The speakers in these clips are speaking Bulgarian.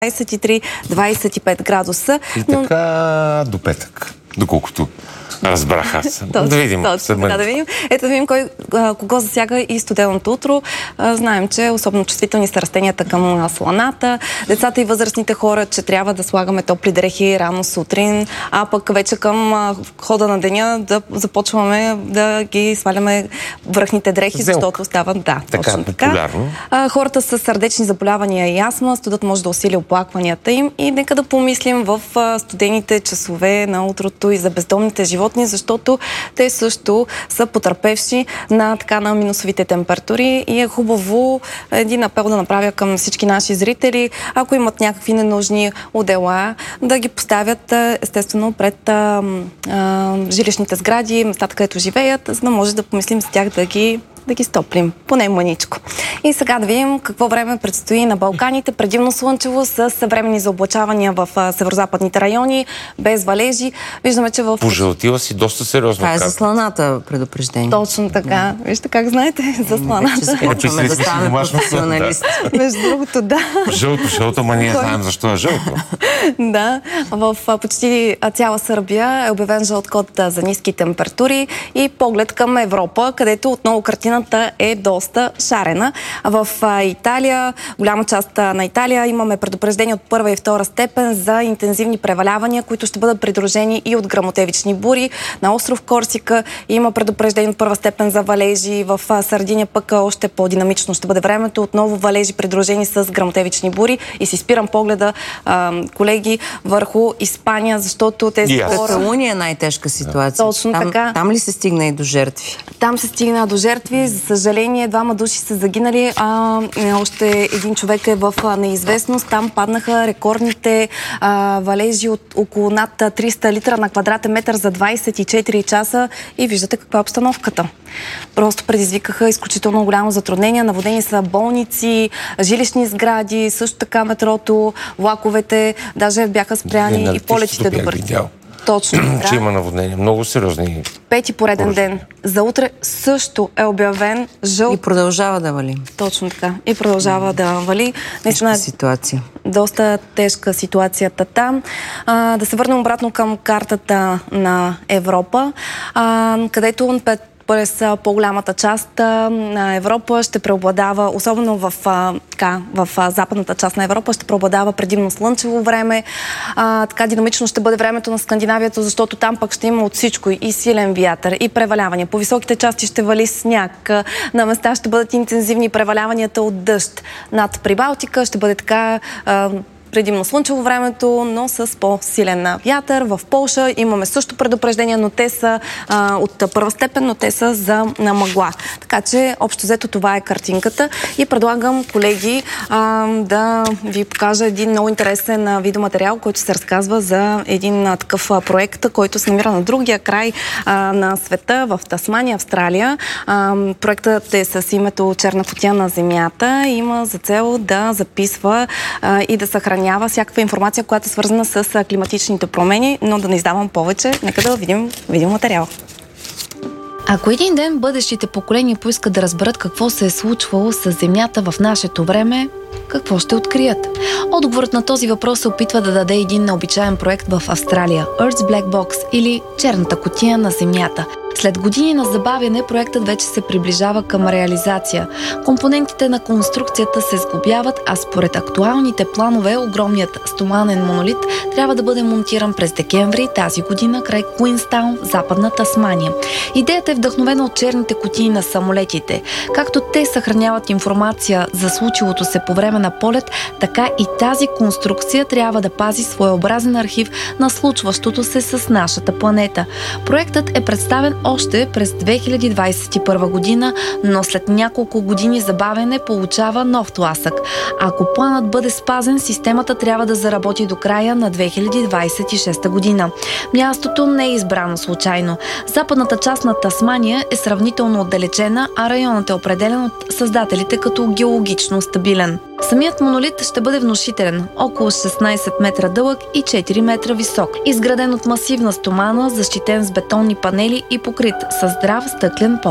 23-25 градуса. И така до петък, доколкото разбрах аз. Да видим. Да видим. Ето да видим кого засяга и студеното утро. Знаем, че особено чувствителни са растенията към сланата. Децата и възрастните хора, че трябва да слагаме топли дрехи рано сутрин, а пък вече към хода на деня да започваме да ги сваляме връхните дрехи, защото стават точно така. Хората с сърдечни заболявания и астма, студът може да усили оплакванията им и нека да помислим в студените часове на утрото и за бездомните животни, защото те също са потърпевши на минусовите температури и е хубаво един апел да направя към всички наши зрители, ако имат някакви ненужни удела, да ги поставят естествено пред жилищните сгради, местата, където живеят, за да може да помислим за тях да ги стоплим, поне мъничко. И сега да видим какво време предстои на Балканите. Предимно слънчево, с съвременни заоблачавания в северозападните райони, без валежи. Виждаме, че пожълтила си доста сериозно. Това е за сланата предупреждение. Точно така. Вижте как знаете за сланата. Започваме да ставаме професионалисти. Между другото, да. Жълто, ма ние знаем защо е жълто. Да. В почти цяла Сърбия е обявен жълт код за ниски температури и поглед към Европа, където отново картината е доста шарена. В Италия, голяма част на Италия, имаме предупреждение от първа и втора степен за интензивни превалявания, които ще бъдат придружени и от гръмотевични бури. На остров Корсика има предупреждение от първа степен за валежи. В Сардиния пък още по-динамично ще бъде времето. Отново валежи придружени с гръмотевични бури. И си спирам погледа, колеги, върху Испания, защото тези хора... Каталуния е най-тежка ситуация. Точно така. Там ли се стигна и до жертви? Там се стигна до жертви. За съжаление, 2 души са загинали, а още един човек е в неизвестност. Там паднаха рекордните валежи от около над 300 литра на квадратен метър за 24 часа и виждате каква е обстановката. Просто предизвикаха изключително голямо затруднение. Наводени са болници, жилищни сгради, също така метрото, влаковете, даже бяха спряни и полетите до Бърти. Точно. Че има наводнение. Много сериозни. 5 пореден ден. За утре също е обявен жълт. И продължава да вали. Точно така. И продължава да вали. Тежка ситуация. Доста тежка ситуацията там. Да се върнем обратно към картата на Европа, където през по-голямата част на Европа ще преобладава, особено в западната част на Европа, ще преобладава предимно слънчево време. Така динамично ще бъде времето на Скандинавията, защото там пък ще има от всичко и силен вятър, и превалявания. По високите части ще вали сняг. На места ще бъдат интензивни преваляванията от дъжд. Над Прибалтика ще бъде така предимно слънчево времето, но с по-силен вятър. В Полша имаме също предупреждения, но те са от първа степен, но те са за мъгла. Така че, общо взето, това е картинката. И предлагам, колеги, да ви покажа един много интересен видеоматериал, който се разказва за един такъв проект, който се намира на другия край на света, в Тасмания, Австралия. Проектът е с името Черна кутия на Земята и има за цел да записва и да съхранява всякаква информация, която е свързана с климатичните промени, но да не издавам повече. Нека да видим видеоматериал. Ако един ден бъдещите поколения поискат да разберат какво се е случвало с Земята в нашето време, какво ще открият? Отговорът на този въпрос се опитва да даде един необичаен проект в Австралия – Earth's Black Box или Черната кутия на Земята. След години на забавяне, проектът вече се приближава към реализация. Компонентите на конструкцията се сглобяват, а според актуалните планове, огромният стоманен монолит трябва да бъде монтиран през декември тази година край Куинстаун, западна Тасмания. Идеята е вдъхновена от черните кутии на самолетите. Както те съхраняват информация за случилото се по време на полет, така и тази конструкция трябва да пази своеобразен архив на случващото се с нашата планета. Проектът е представен още през 2021 година, но след няколко години забавяне получава нов тласък. Ако планът бъде спазен, системата трябва да заработи до края на 2026 година. Мястото не е избрано случайно. Западната част на Тасмания е сравнително отдалечена, а районът е определен от създателите като геологично стабилен. Самият монолит ще бъде внушителен, около 16 метра дълъг и 4 метра висок, изграден от масивна стомана, защитен с бетонни панели и покрит със здрав стъклен покрив.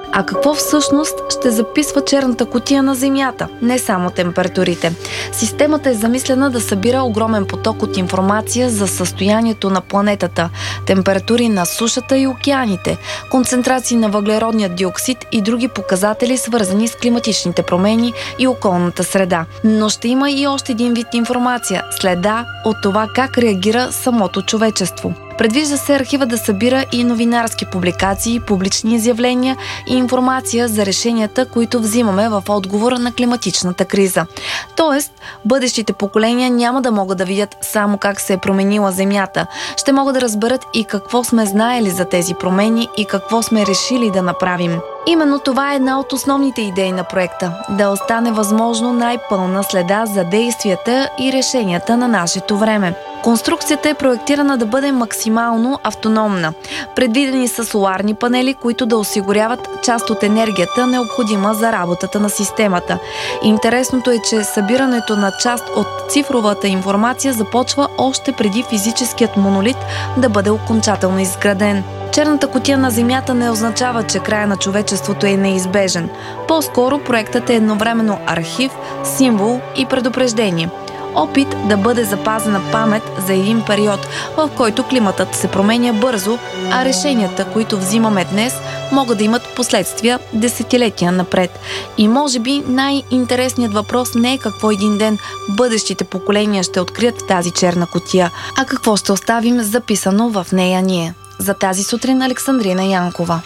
А какво всъщност ще записва черната кутия на Земята? Не само температурите. Системата е замислена да събира огромен поток от информация за състоянието на планетата, температури на сушата и океаните, концентрации на въглеродния диоксид и други показатели, свързани с климатичните промени и околната среда. Но ще има и още един вид информация – следа от това как реагира самото човечество. Предвижда се архива да събира и новинарски публикации, публични изявления и информация за решенията, които взимаме в отговор на климатичната криза. Тоест, бъдещите поколения няма да могат да видят само как се е променила Земята. Ще могат да разберат и какво сме знаели за тези промени и какво сме решили да направим. Именно това е една от основните идеи на проекта – да остане възможно най-пълна следа за действията и решенията на нашето време. Конструкцията е проектирана да бъде максимално автономна. Предвидени са соларни панели, които да осигуряват част от енергията, необходима за работата на системата. Интересното е, че събирането на част от цифровата информация започва още преди физическият монолит да бъде окончателно изграден. Черната кутия на Земята не означава, че края на човечеството е неизбежен. По-скоро проектът е едновременно архив, символ и предупреждение. Опит да бъде запазена памет за един период, в който климатът се променя бързо, а решенията, които взимаме днес, могат да имат последствия десетилетия напред. И може би най-интересният въпрос не е какво един ден бъдещите поколения ще открият в тази черна кутия, а какво ще оставим записано в нея ние. За тази сутрин Александрина Янкова.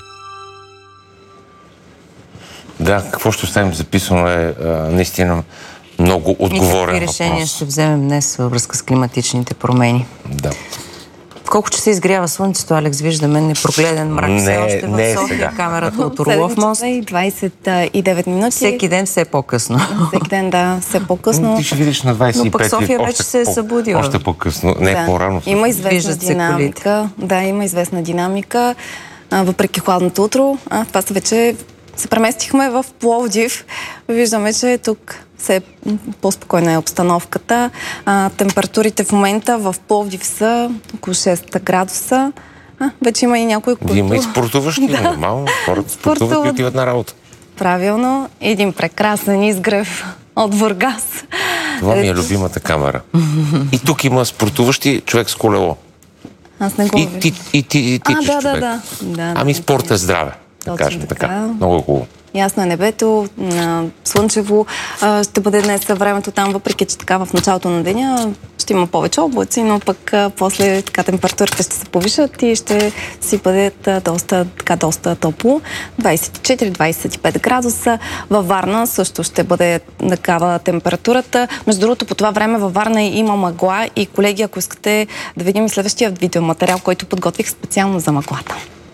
Да, какво ще оставим записано е наистина много отговорен въпрос. Какви решения ще вземем днес във връзка с климатичните промени? Да. Колко че се изгрява слънцето, Алекс, виждаме непрогледен мрак все още в София, сега. камерата от Орлов мост. 29 минути. Всеки ден все по-късно. Всеки ден, да, все по-късно. Ти ще видиш на 25. Но пък София вече се е събудила. Още по-късно, не по-рано. Има известна динамика. Да, има известна динамика. Въпреки хладното утро. Това са вече се преместихме в Пловдив. Виждаме, че тук по-спокойна е обстановката. Температурите в момента в Пловдив са около 6 градуса. Вече има и някой, които... Има и спортуващи, нормално. Хората спортуват и отиват на работа. Правилно. Един прекрасен изгрев от Бургас. Това ми е любимата камера. И тук има спортуващи, човек с колело. Аз не го виждам. И ти човек. Да. Ами спорт е здраве, да кажем така. Много е хубаво. Ясно е небето, слънчево ще бъде днес времето там, въпреки че така в началото на деня ще има повече облаци, но пък после така температурите ще се повишат и ще си бъдат доста топло. 24-25 градуса. Във Варна също ще бъде такава температурата. Между другото, по това време във Варна има мъгла и колеги, ако искате да видим и следващия видеоматериал, който подготвих специално за мъглата.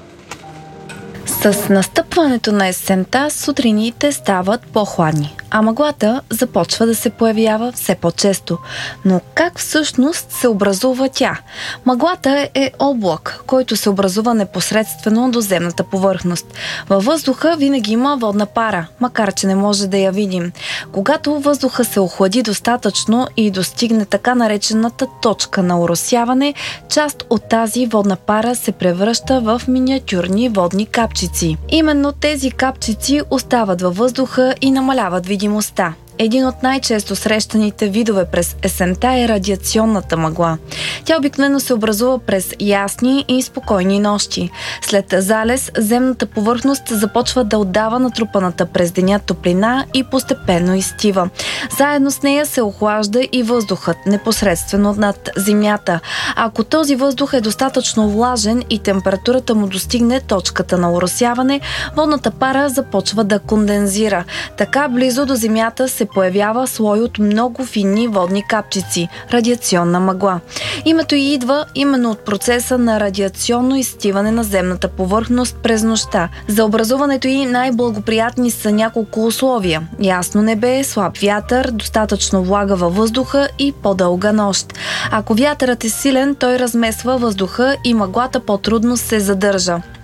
С настъпването на есента сутрините стават по-хладни, а мъглата започва да се появява все по-често. Но как всъщност се образува тя? Мъглата е облак, който се образува непосредствено до земната повърхност. Във въздуха винаги има водна пара, макар че не може да я видим. Когато въздуха се охлади достатъчно и достигне така наречената точка на оросяване, част от тази водна пара се превръща в миниатюрни водни капчици. Именно тези капчици остават във въздуха и намаляват видимостта. Един от най-често срещаните видове през есента е радиационната мъгла. Тя обикновено се образува през ясни и спокойни нощи. След залез, земната повърхност започва да отдава натрупаната през деня топлина и постепенно изстива. Заедно с нея се охлажда и въздухът непосредствено над земята. Ако този въздух е достатъчно влажен и температурата му достигне точката на оросяване, водната пара започва да кондензира. Така близо до земята се появява слой от много финни водни капчици – радиационна мъгла. Името й идва именно от процеса на радиационно изстиване на земната повърхност през нощта. За образуването й най-благоприятни са няколко условия – ясно небе, слаб вятър, достатъчно влага във въздуха и по-дълга нощ. Ако вятърът е силен, той размесва въздуха и мъглата по-трудно се задържа.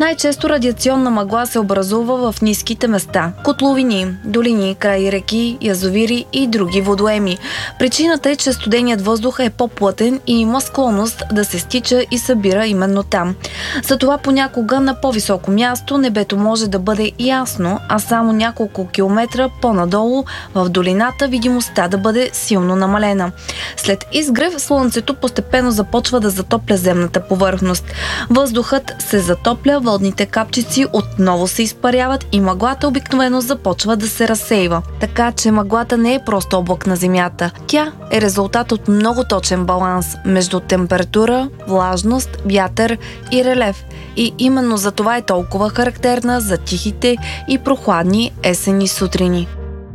Най-често радиационна мъгла се образува в ниските места – котловини, долини, край реки, язовири и други водоеми. Причината е, че студеният въздух е по-плътен и има склонност да се стича и събира именно там. Затова понякога на по-високо място небето може да бъде ясно, а само няколко километра по-надолу в долината видимостта да бъде силно намалена. След изгрев слънцето постепенно започва да затопля земната повърхност. Въздухът се затопля, водните капчици отново се изпаряват и мъглата обикновено започва да се разсейва. Така че мъглата не е просто облак на земята. Тя е резултат от много точен баланс между температура, влажност, вятър и релеф. И именно за това е толкова характерна за тихите и прохладни есенни сутрини.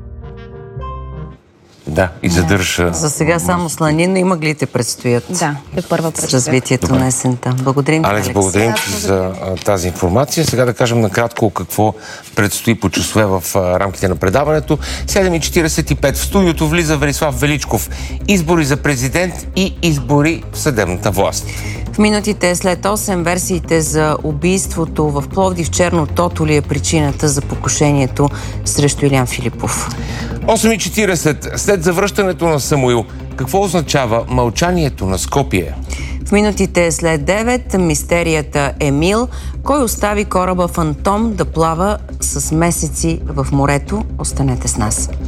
Да, и задържа... За сега само слани, но и мъглите предстоят. Да, е първа предстоят. Развитието на есента. Благодарим ти, Алекс, благодарим ти за тази информация. Сега да кажем накратко какво предстои по часове в рамките на предаването. 7:45 в студиото влиза Велислав Величков. Избори за президент и избори в съдебната власт. В минутите след 8 версиите за убийството в Пловдив Черно тото ли е причината за покушението срещу Илиян Филипов? 8:40 след завръщането на Самуил. Какво означава мълчанието на Скопие? В минутите след 9 мистерията Емил. Кой остави кораба Фантом да плава с месеци в морето? Останете с нас.